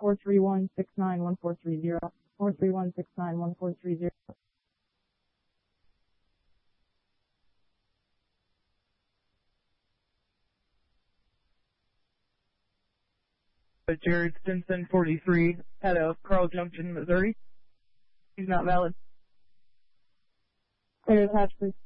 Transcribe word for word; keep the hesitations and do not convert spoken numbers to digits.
four three one, six nine one four three zero, four three one, six nine one four three zero. Jared Stinson, forty-three, out of Carl Junction, Missouri. He's not valid. Clear the hatch, please.